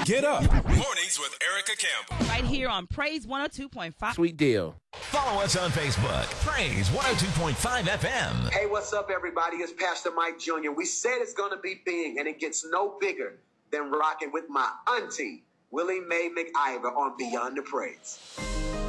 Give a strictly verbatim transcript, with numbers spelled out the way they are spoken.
Get up. Mornings with Erica Campbell. Right here on Praise one oh two point five. Sweet deal. Follow us on Facebook. Praise one oh two point five F M. Hey, what's up, everybody? It's Pastor Mike Junior We said it's going to be big, and it gets no bigger than rocking with my auntie, Willie Mae McIver, on Beyond the Praise.